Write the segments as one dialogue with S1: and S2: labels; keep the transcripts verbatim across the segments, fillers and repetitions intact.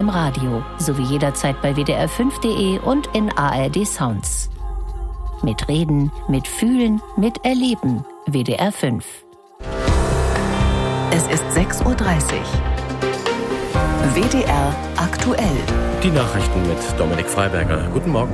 S1: im Radio sowie jederzeit bei W D R fünf Punkt de und in A R D Sounds. Mit Reden, mit Fühlen, mit Erleben. W D R fünf.
S2: Es ist sechs Uhr dreißig. W D R aktuell.
S3: Die Nachrichten mit Dominik Freiberger. Guten Morgen.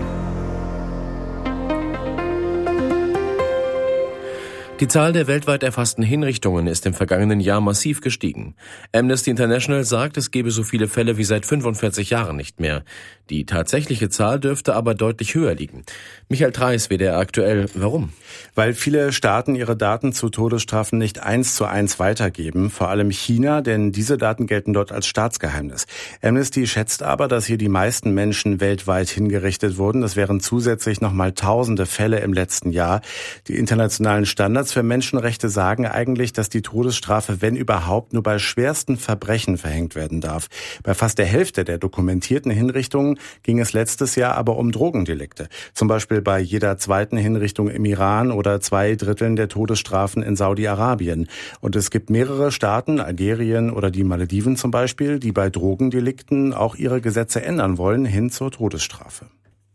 S3: Die Zahl der weltweit erfassten Hinrichtungen ist im vergangenen Jahr massiv gestiegen. Amnesty International sagt, es gebe so viele Fälle wie seit fünfundvierzig Jahren nicht mehr. Die tatsächliche Zahl dürfte aber deutlich höher liegen. Michael Treis, W D R aktuell. Warum?
S4: Weil viele Staaten ihre Daten zu Todesstrafen nicht eins zu eins weitergeben, vor allem China, denn diese Daten gelten dort als Staatsgeheimnis. Amnesty schätzt aber, dass hier die meisten Menschen weltweit hingerichtet wurden. Das wären zusätzlich nochmal tausende Fälle im letzten Jahr. Die internationalen Standards für Menschenrechte sagen eigentlich, dass die Todesstrafe, wenn überhaupt, nur bei schwersten Verbrechen verhängt werden darf. Bei fast der Hälfte der dokumentierten Hinrichtungen ging es letztes Jahr aber um Drogendelikte. Zum Beispiel bei jeder zweiten Hinrichtung im Iran oder zwei Dritteln der Todesstrafen in Saudi-Arabien. Und es gibt mehrere Staaten, Algerien oder die Malediven zum Beispiel, die bei Drogendelikten auch ihre Gesetze ändern wollen, hin zur Todesstrafe.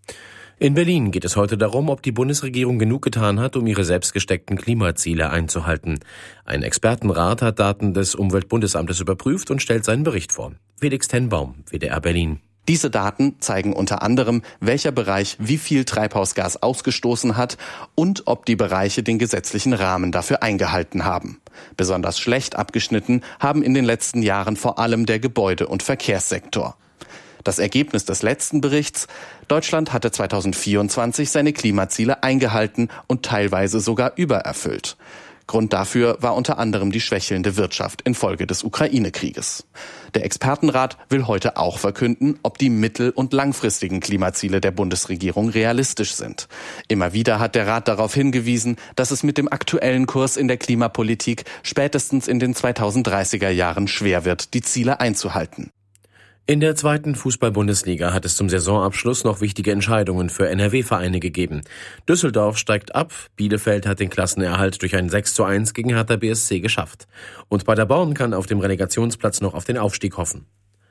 S3: In Berlin geht es heute darum, ob die Bundesregierung genug getan hat, um ihre selbstgesteckten Klimaziele einzuhalten. Ein Expertenrat hat Daten des Umweltbundesamtes überprüft und stellt seinen Bericht vor. Felix Tenbaum, W D R Berlin.
S5: Diese Daten zeigen unter anderem, welcher Bereich wie viel Treibhausgas ausgestoßen hat und ob die Bereiche den gesetzlichen Rahmen dafür eingehalten haben. Besonders schlecht abgeschnitten haben in den letzten Jahren vor allem der Gebäude- und Verkehrssektor. Das Ergebnis des letzten Berichts: Deutschland hatte zweitausendvierundzwanzig seine Klimaziele eingehalten und teilweise sogar übererfüllt. Grund dafür war unter anderem die schwächelnde Wirtschaft infolge des Ukraine-Krieges. Der Expertenrat will heute auch verkünden, ob die mittel- und langfristigen Klimaziele der Bundesregierung realistisch sind. Immer wieder hat der Rat darauf hingewiesen, dass es mit dem aktuellen Kurs in der Klimapolitik spätestens in den zweitausenddreißiger Jahren schwer wird, die Ziele einzuhalten.
S3: In der zweiten Fußball-Bundesliga hat es zum Saisonabschluss noch wichtige Entscheidungen für N R W-Vereine gegeben. Düsseldorf steigt ab, Bielefeld hat den Klassenerhalt durch ein sechs zu eins gegen Hertha B S C geschafft. Und Paderborn kann auf dem Relegationsplatz noch auf den Aufstieg hoffen.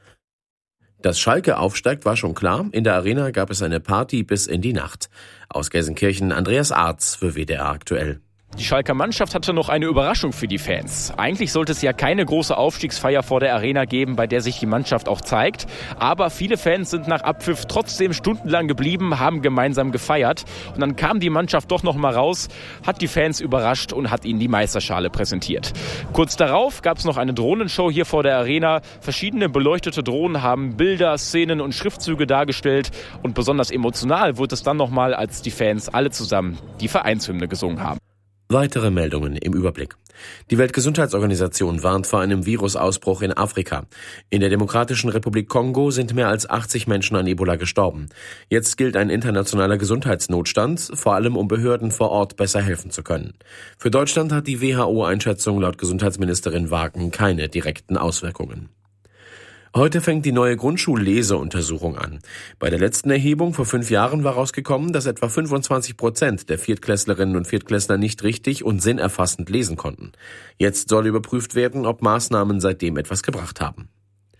S3: Dass Schalke aufsteigt, war schon klar. In der Arena gab es eine Party bis in die Nacht. Aus Gelsenkirchen Andreas Arz für W D R aktuell.
S6: Die Schalker Mannschaft hatte noch eine Überraschung für die Fans. Eigentlich sollte es ja keine große Aufstiegsfeier vor der Arena geben, bei der sich die Mannschaft auch zeigt. Aber viele Fans sind nach Abpfiff trotzdem stundenlang geblieben, haben gemeinsam gefeiert. Und dann kam die Mannschaft doch noch mal raus, hat die Fans überrascht und hat ihnen die Meisterschale präsentiert. Kurz darauf gab es noch eine Drohnenshow hier vor der Arena. Verschiedene beleuchtete Drohnen haben Bilder, Szenen und Schriftzüge dargestellt. Und besonders emotional wurde es dann noch mal, als die Fans alle zusammen die Vereinshymne gesungen haben.
S3: Weitere Meldungen im Überblick. Die Weltgesundheitsorganisation warnt vor einem Virusausbruch in Afrika. In der Demokratischen Republik Kongo sind mehr als achtzig Menschen an Ebola gestorben. Jetzt gilt ein internationaler Gesundheitsnotstand, vor allem um Behörden vor Ort besser helfen zu können. Für Deutschland hat die W H O-Einschätzung laut Gesundheitsministerin Wagen keine direkten Auswirkungen. Heute fängt die neue Grundschulleseuntersuchung an. Bei der letzten Erhebung vor fünf Jahren war rausgekommen, dass etwa fünfundzwanzig Prozent der Viertklässlerinnen und Viertklässler nicht richtig und sinnerfassend lesen konnten. Jetzt soll überprüft werden, ob Maßnahmen seitdem etwas gebracht haben.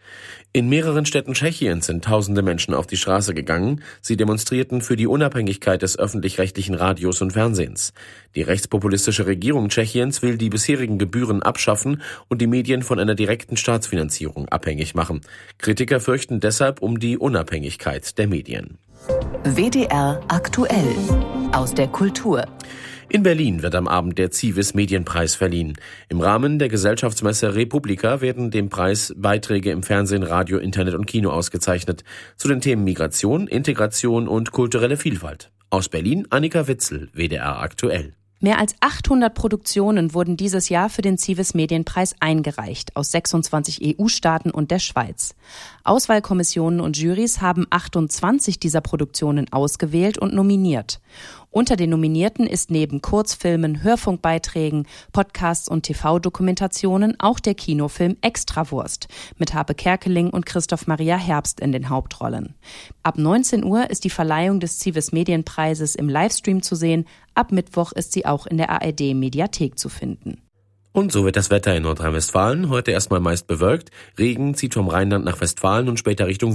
S3: In mehreren Städten Tschechiens sind tausende Menschen auf die Straße gegangen. Sie demonstrierten für die Unabhängigkeit des öffentlich-rechtlichen Radios und Fernsehens. Die rechtspopulistische Regierung Tschechiens will die bisherigen Gebühren abschaffen und die Medien von einer direkten Staatsfinanzierung abhängig machen. Kritiker fürchten deshalb um die Unabhängigkeit der Medien.
S2: W D R aktuell aus der Kultur.
S3: In Berlin wird am Abend der Zivis Medienpreis verliehen. Im Rahmen der Gesellschaftsmesse Republika werden dem Preis Beiträge im Fernsehen, Radio, Internet und Kino ausgezeichnet. Zu den Themen Migration, Integration und kulturelle Vielfalt. Aus Berlin Annika Witzel, W D R aktuell.
S7: Mehr als achthundert Produktionen wurden dieses Jahr für den Zivis Medienpreis eingereicht, aus sechsundzwanzig E U-Staaten und der Schweiz. Auswahlkommissionen und Jurys haben achtundzwanzig dieser Produktionen ausgewählt und nominiert. Unter den Nominierten ist neben Kurzfilmen, Hörfunkbeiträgen, Podcasts und T V-Dokumentationen auch der Kinofilm Extrawurst mit Harpe Kerkeling und Christoph Maria Herbst in den Hauptrollen. Ab neunzehn Uhr ist die Verleihung des Zivis Medienpreises im Livestream zu sehen. Ab Mittwoch ist sie auch in der A R D-Mediathek zu finden.
S3: Und so wird das Wetter in Nordrhein-Westfalen heute erstmal meist bewölkt. Regen zieht vom Rheinland nach Westfalen und später Richtung